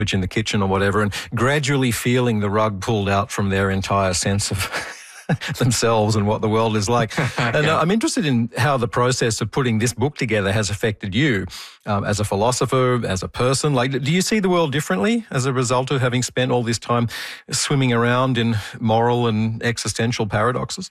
in the kitchen or whatever, and gradually feeling the rug pulled out from their entire sense of themselves and what the world is like. And I'm interested in how the process of putting this book together has affected you as a philosopher, as a person. Like, do you see the world differently as a result of having spent all this time swimming around in moral and existential paradoxes?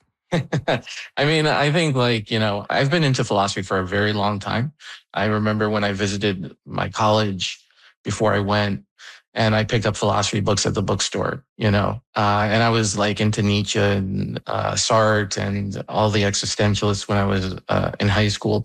I mean, I think I've been into philosophy for a very long time. I remember when I visited my college before I went, and I picked up philosophy books at the bookstore, and I was into Nietzsche and Sartre and all the existentialists when I was in high school.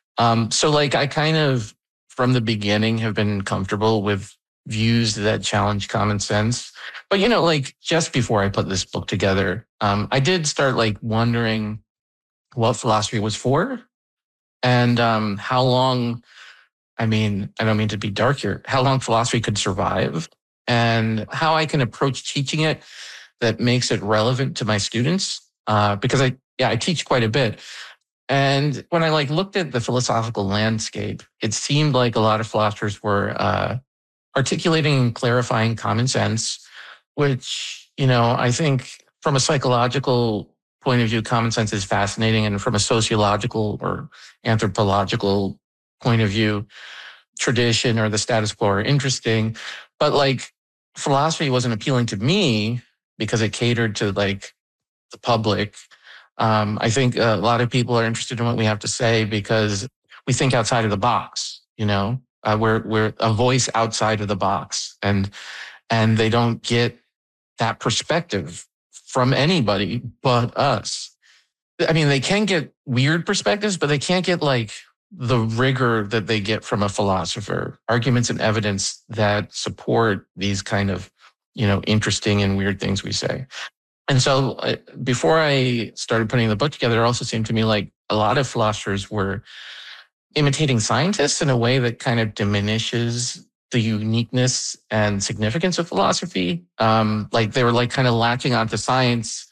So I kind of, from the beginning, have been comfortable with views that challenge common sense. But, just before I put this book together, I did start wondering what philosophy was for and how long, I don't mean to be dark here, how long philosophy could survive and how I can approach teaching it that makes it relevant to my students. Because I teach quite a bit. And when I looked at the philosophical landscape, it seemed like a lot of philosophers were articulating and clarifying common sense, which, I think from a psychological point of view, common sense is fascinating. And from a sociological or anthropological point of view, tradition or the status quo are interesting. But philosophy wasn't appealing to me because it catered to the public. I think a lot of people are interested in what we have to say because we think outside of the box, we're a voice outside of the box, and they don't get that perspective from anybody but us. I mean, they can get weird perspectives, but they can't get the rigor that they get from a philosopher, arguments and evidence that support these kind of, interesting and weird things we say. And so before I started putting the book together, it also seemed to me like a lot of philosophers were imitating scientists in a way that kind of diminishes the uniqueness and significance of philosophy. They were kind of latching onto science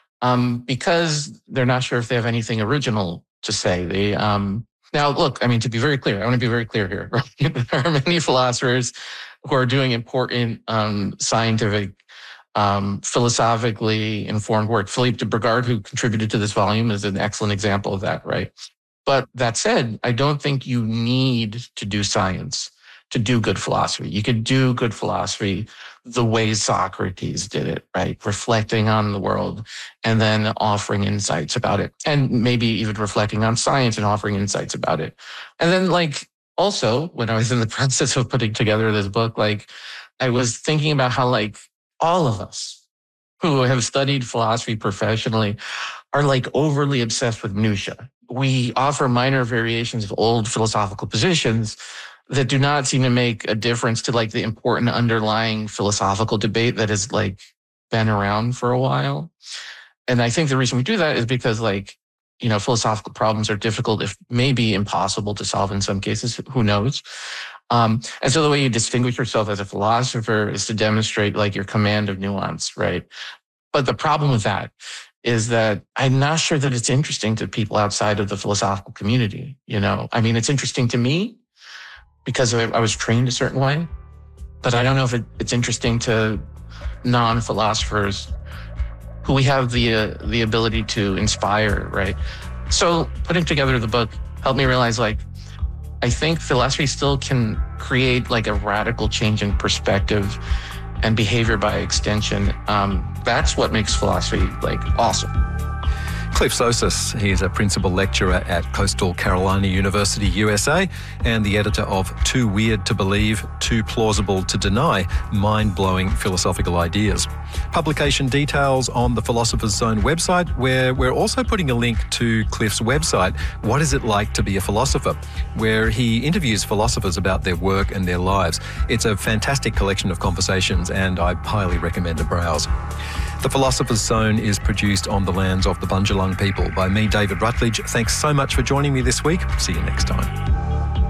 because they're not sure if they have anything original to say. They now, look, to be very clear, I want to be very clear here. Right? There are many philosophers who are doing important scientific, philosophically informed work. Philippe de Brigard, who contributed to this volume, is an excellent example of that, right? But that said, I don't think you need to do science to do good philosophy. You could do good philosophy the way Socrates did it, right? Reflecting on the world and then offering insights about it. And maybe even reflecting on science and offering insights about it. And then also when I was in the process of putting together this book, I was thinking about how all of us who have studied philosophy professionally are overly obsessed with minutiae. We offer minor variations of old philosophical positions that do not seem to make a difference to the important underlying philosophical debate that has been around for a while. And I think the reason we do that is because philosophical problems are difficult, if maybe impossible to solve in some cases, who knows? And so the way you distinguish yourself as a philosopher is to demonstrate your command of nuance, right? But the problem with that is that I'm not sure that it's interesting to people outside of the philosophical community. It's interesting to me because I was trained a certain way, but I don't know if it's interesting to non-philosophers who we have the ability to inspire, right? So putting together the book helped me realize I think philosophy still can create a radical change in perspective and behavior by extension. That's what makes philosophy awesome. Cliff Sosas, he is a principal lecturer at Coastal Carolina University, USA, and the editor of Too Weird to Believe, Too Plausible to Deny, Mind-Blowing Philosophical Ideas. Publication details on the Philosopher's Zone website, where we're also putting a link to Cliff's website, What Is It Like to Be a Philosopher?, where he interviews philosophers about their work and their lives. It's a fantastic collection of conversations, and I highly recommend a browse. The Philosopher's Zone is produced on the lands of the Bundjalung people by me, David Rutledge. Thanks so much for joining me this week. See you next time.